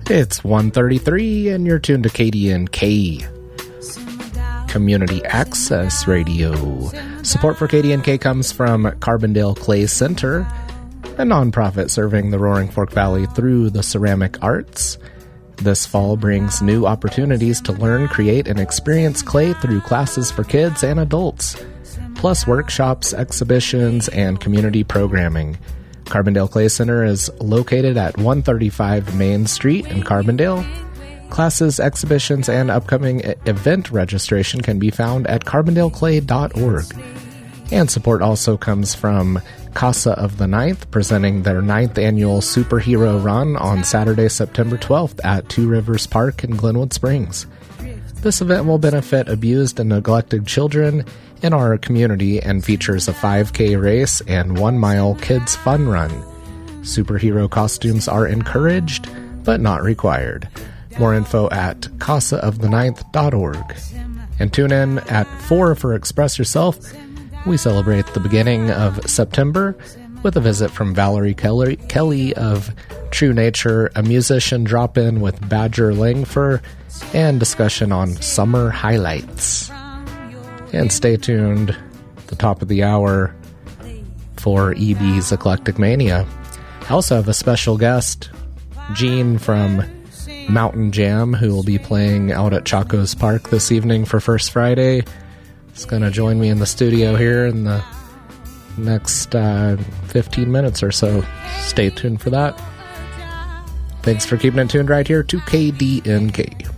It's 1:33 and you're tuned to KDNK, Community Access Radio. Support for KDNK comes from Carbondale Clay Center, a nonprofit serving the Roaring Fork Valley through the ceramic arts. This fall brings new opportunities to learn, create, and experience clay through classes for kids and adults, plus workshops, exhibitions, and community programming. Carbondale Clay Center is located at 135 Main Street in Carbondale. Classes, exhibitions, and upcoming event registration can be found at carbondaleclay.org. And support also comes from Casa of the Ninth, presenting their 9th annual Superhero Run on Saturday, September 12th at Two Rivers Park in Glenwood Springs. This event will benefit abused and neglected children in our community and features a 5K race and 1 mile kids fun run. Superhero costumes are encouraged, but not required. More info at casaoftheninth.org. And tune in at 4 for Express Yourself. We celebrate the beginning of September with a visit from Valerie Kelly of True Nature, a musician drop-in with Badger Langford, and discussion on summer highlights. And stay tuned at the top of the hour for EB's Eclectic Mania. I also have a special guest, Gene from Mountain Jam, who will be playing out at Chaco's Park this evening for First Friday. He's going to join me in the studio here in the next 15 minutes or so. Stay tuned for that. Thanks for keeping it tuned right here to KDNK.